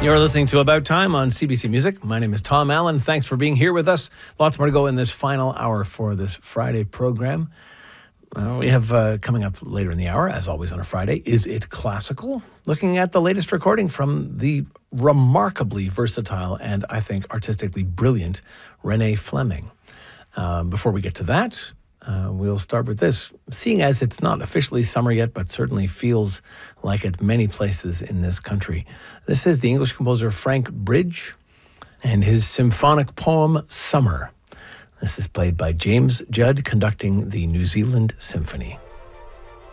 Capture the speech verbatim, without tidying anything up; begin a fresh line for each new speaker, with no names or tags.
You're listening to About Time on C B C Music. My name is Tom Allen. Thanks for being here with us. Lots more to go in this final hour for this Friday program. Uh, we have uh, coming up later in the hour, as always on a Friday, Is It Classical? Looking at the latest recording from the remarkably versatile and, I think, artistically brilliant Renee Fleming. Uh, before we get to that, Uh, we'll start with this. Seeing as it's not officially summer yet, but certainly feels like it many places in this country. This is the English composer Frank Bridge and his symphonic poem, Summer. This is played by James Judd, conducting the New Zealand Symphony.